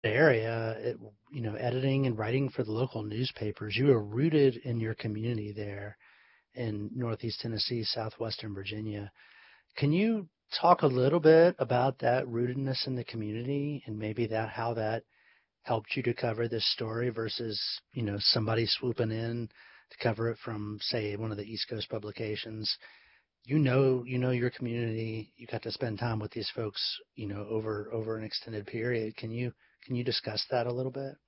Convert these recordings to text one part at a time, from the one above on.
area, editing and writing for the local newspapers. You are rooted in your community there in Northeast Tennessee, Southwestern Virginia. Can you talk a little bit about that rootedness in the community and maybe how that helped you to cover this story versus, somebody swooping in to cover it from, say, one of the East Coast publications? Your community. You got to spend time with these folks, over an extended period. Can you discuss that a little bit?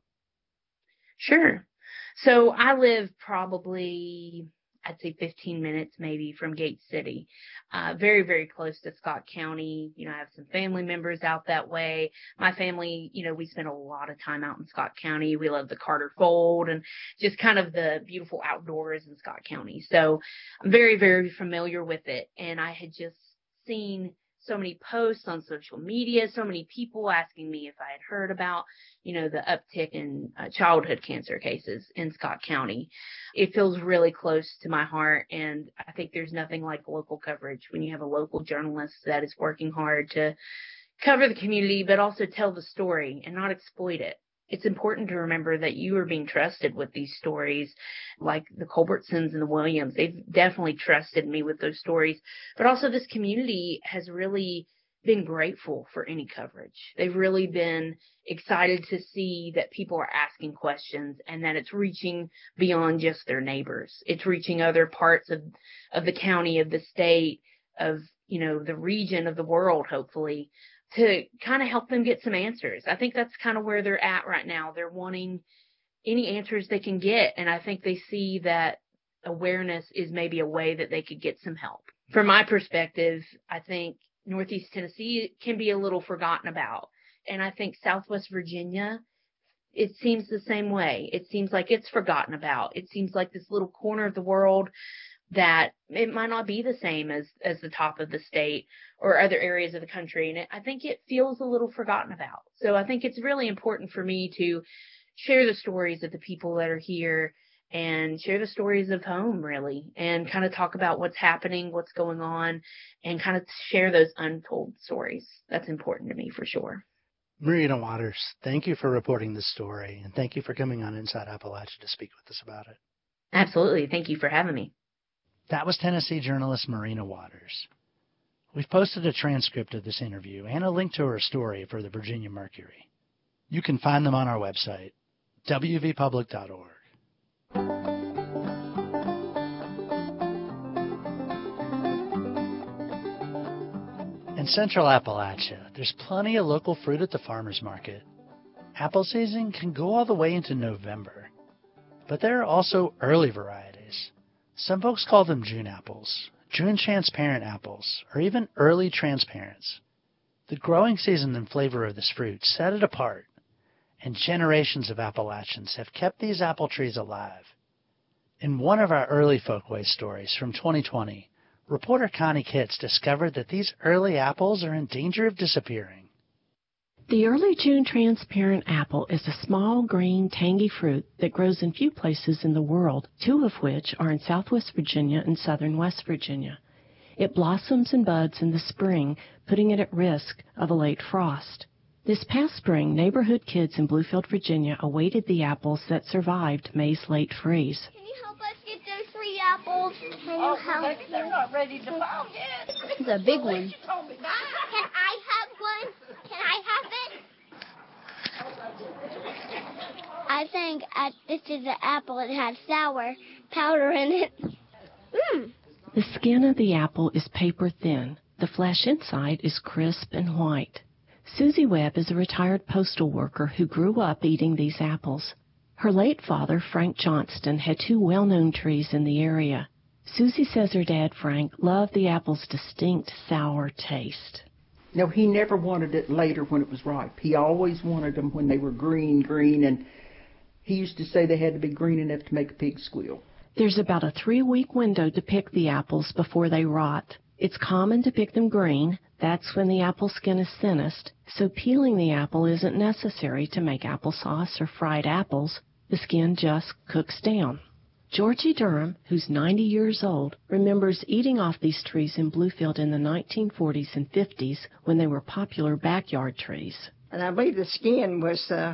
Sure. So I live probably, I'd say 15 minutes maybe from Gate City, very, very close to Scott County. I have some family members out that way. My family, we spend a lot of time out in Scott County. We love the Carter Fold and just kind of the beautiful outdoors in Scott County. So I'm very, very familiar with it. And I had just seen so many posts on social media, so many people asking me if I had heard about, the uptick in childhood cancer cases in Scott County. It feels really close to my heart, and I think there's nothing like local coverage when you have a local journalist that is working hard to cover the community, but also tell the story and not exploit it. It's important to remember that you are being trusted with these stories, like the Culbertsons and the Williams. They've definitely trusted me with those stories. But also this community has really been grateful for any coverage. They've really been excited to see that people are asking questions and that it's reaching beyond just their neighbors. It's reaching other parts of the county, of the state, of, the region, of the world, hopefully, to kind of help them get some answers. I think that's kind of where they're at right now. They're wanting any answers they can get. And I think they see that awareness is maybe a way that they could get some help. From my perspective, I think Northeast Tennessee can be a little forgotten about. And I think Southwest Virginia, it seems the same way. It seems like it's forgotten about. It seems like this little corner of the world that it might not be the same as the top of the state or other areas of the country. And I think it feels a little forgotten about. So I think it's really important for me to share the stories of the people that are here and share the stories of home, really, and kind of talk about what's happening, what's going on, and kind of share those untold stories. That's important to me for sure. Marina Waters, thank you for reporting this story, and thank you for coming on Inside Appalachia to speak with us about it. Absolutely. Thank you for having me. That was Tennessee journalist Marina Waters. We've posted a transcript of this interview and a link to her story for the Virginia Mercury. You can find them on our website, wvpublic.org. In Central Appalachia, there's plenty of local fruit at the farmers market. Apple season can go all the way into November, but there are also early varieties. Some folks call them June apples, June transparent apples, or even early transparents. The growing season and flavor of this fruit set it apart, and generations of Appalachians have kept these apple trees alive. In one of our early Folkways stories from 2020, reporter Connie Kitts discovered that these early apples are in danger of disappearing. The early June transparent apple is a small, green, tangy fruit that grows in few places in the world, two of which are in southwest Virginia and southern West Virginia. It blossoms and buds in the spring, putting it at risk of a late frost. This past spring, neighborhood kids in Bluefield, Virginia, awaited the apples that survived May's late freeze. Can you help us get those 3 apples? They're not ready to fall yet. This is a big one. Can I have one? Can I have it? I think this is an apple. It has sour powder in it. The skin of the apple is paper thin. The flesh inside is crisp and white. Susie Webb is a retired postal worker who grew up eating these apples. Her late father, Frank Johnston, had 2 well-known trees in the area. Susie says her dad, Frank, loved the apple's distinct sour taste. No, he never wanted it later when it was ripe. He always wanted them when they were green, and he used to say they had to be green enough to make a pig squeal. There's about a 3-week window to pick the apples before they rot. It's common to pick them green. That's when the apple skin is thinnest, so peeling the apple isn't necessary to make applesauce or fried apples. The skin just cooks down. Georgie Durham, who's 90 years old, remembers eating off these trees in Bluefield in the 1940s and 50s when they were popular backyard trees. and I believe the skin was